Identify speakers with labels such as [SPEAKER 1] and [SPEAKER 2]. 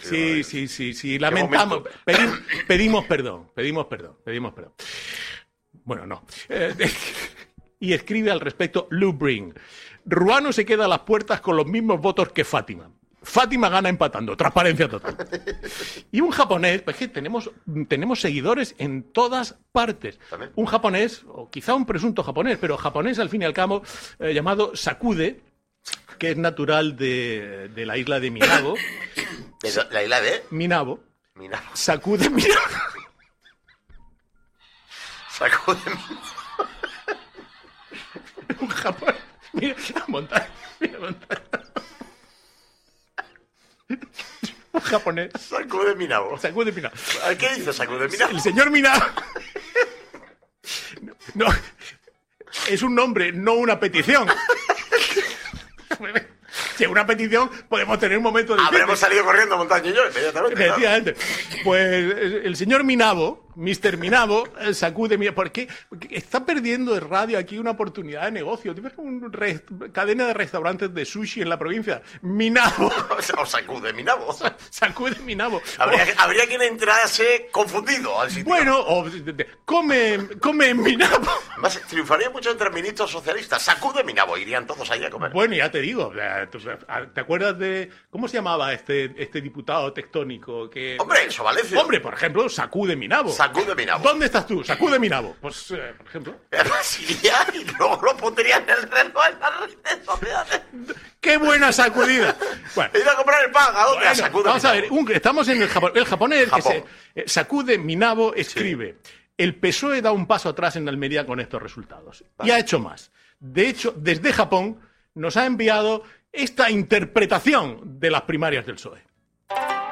[SPEAKER 1] Sí. Lamentamos. Pedimos perdón. Bueno, no. Y escribe al respecto Lou Breen. Ruano se queda a las puertas con los mismos votos que Fátima. Fátima gana empatando. Transparencia total. Y un japonés, pues que tenemos seguidores en todas partes. ¿También? Un japonés, o quizá un presunto japonés, pero japonés al fin y al cabo, llamado Sakude, que es natural de la isla de Minabo.
[SPEAKER 2] ¿La isla de?
[SPEAKER 1] Minabo. Sakude Minabo.
[SPEAKER 2] Sakude Minabo.
[SPEAKER 1] Un japonés. Mira la montaña. Un japonés.
[SPEAKER 2] Sakude Minabo. ¿Qué dice Sakude Minabo?
[SPEAKER 1] El señor Minabo. No, es un nombre, no una petición. Si es una petición, podemos tener un momento de...
[SPEAKER 2] Habremos salido corriendo, Montaño y yo, inmediatamente.
[SPEAKER 1] Efectivamente. Pues el señor Minabo, Mr. Minabo, Sakude Minabo, porque está perdiendo el radio aquí una oportunidad de negocio. Tienes una cadena de restaurantes de sushi en la provincia. Minabo.
[SPEAKER 2] O Sakude Minabo.
[SPEAKER 1] Sakude Minabo.
[SPEAKER 2] Habría quien entrase confundido al sitio.
[SPEAKER 1] Bueno, come en Minabo.
[SPEAKER 2] Además, triunfaría mucho entre ministros socialistas. Sakude Minabo, irían todos ahí a comer.
[SPEAKER 1] Bueno, ya te digo, ¿te acuerdas de cómo se llamaba este diputado tectónico que...
[SPEAKER 2] Hombre, eso Valencia.
[SPEAKER 1] Hombre, por ejemplo, Sakude Minabo.
[SPEAKER 2] Sakude Minabo.
[SPEAKER 1] ¿Dónde estás tú? Sakude Minabo. Pues, por ejemplo.
[SPEAKER 2] Iría y luego lo pondría en el reloj en las redes sociales.
[SPEAKER 1] ¡Qué buena sacudida!
[SPEAKER 2] Bueno, ir a comprar el pan. ¿A dónde?
[SPEAKER 1] Bueno,
[SPEAKER 2] Sakude
[SPEAKER 1] vamos
[SPEAKER 2] Minabo.
[SPEAKER 1] a ver, estamos en el japonés que Sakude Minabo escribe: sí. El PSOE da un paso atrás en Almería con estos resultados. Vale. Y ha hecho más. De hecho, desde Japón nos ha enviado esta interpretación de las primarias del PSOE.